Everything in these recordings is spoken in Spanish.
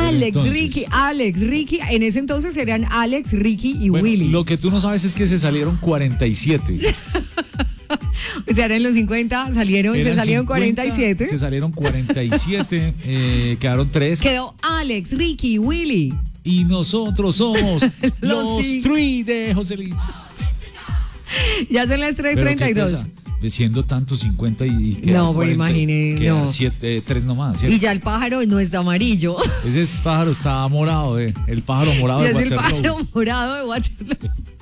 Alex, Ricky. En ese entonces eran Alex, Ricky y Willy. Lo que tú no sabes es que se salieron 47. O sea, en los 50 se salieron 47. Se salieron 47, quedaron 3. Quedó Alex, Ricky y Willy. Y nosotros somos los sí. 3 de Joselito. Ya son las 3:32. Siendo tanto 50 y queda no, pues imagínate. Queda no. 3 nomás, ¿cierto? Y ya el pájaro no está amarillo. Ese pájaro está morado, el pájaro morado de Waterloo. Es el pájaro morado de Waterloo.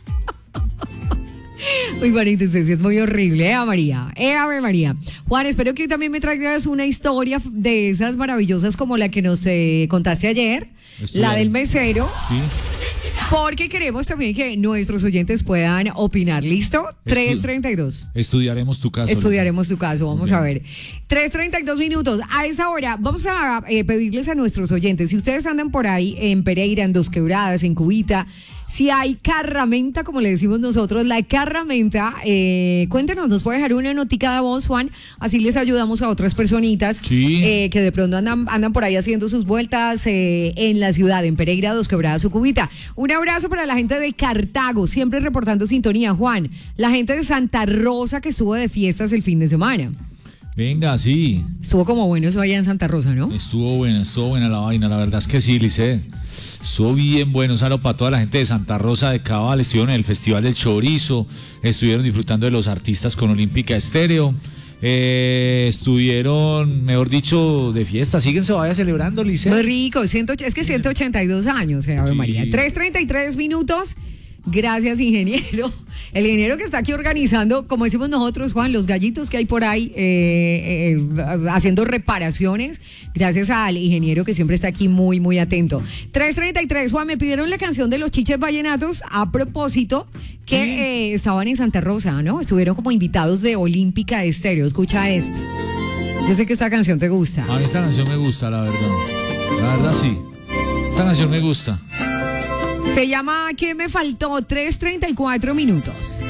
Uy, Juanito, usted sí es muy horrible, María. Ave María. Juan, espero que hoy también me traigas una historia de esas maravillosas como la que nos contaste ayer, la del mesero. Sí. Porque queremos también que nuestros oyentes puedan opinar. ¿Listo? 3:32. Estudiaremos tu caso. Estudiaremos tu caso, vamos a ver. 3:32 minutos. A esa hora vamos a pedirles a nuestros oyentes, si ustedes andan por ahí en Pereira, en Dos Quebradas, en Cubita, si hay carramenta, como le decimos nosotros, la carramenta, cuéntenos, nos puede dejar una notica de voz, Juan, así les ayudamos a otras personitas que de pronto andan por ahí haciendo sus vueltas en la ciudad, en Pereira, Dos Quebradas o Cubita. Un abrazo para la gente de Cartago, siempre reportando sintonía, Juan. La gente de Santa Rosa que estuvo de fiestas el fin de semana. Venga, sí. Estuvo como bueno eso allá en Santa Rosa, ¿no? Estuvo buena la vaina, la verdad es que sí, Lice. Estuvo bien bueno, un saludo para toda la gente de Santa Rosa de Cabal, estuvieron en el Festival del Chorizo, estuvieron disfrutando de los artistas con Olímpica Estéreo, estuvieron, mejor dicho, de fiesta. Síguense, vaya celebrando, Lice. Muy rico, es que 182 años, Ave María. 3:33 minutos. Gracias, ingeniero. El ingeniero que está aquí organizando, como decimos nosotros, Juan, los gallitos que hay por ahí haciendo reparaciones. Gracias al ingeniero que siempre está aquí muy, muy atento. 3:33, Juan, me pidieron la canción de los Chiches Vallenatos a propósito que estaban en Santa Rosa, ¿no? Estuvieron como invitados de Olímpica Estéreo. Escucha esto. Yo sé que esta canción te gusta. A mí esta canción me gusta, la verdad. La verdad, sí. Esta canción me gusta. Se llama ¿Qué me faltó? 3:34 minutos.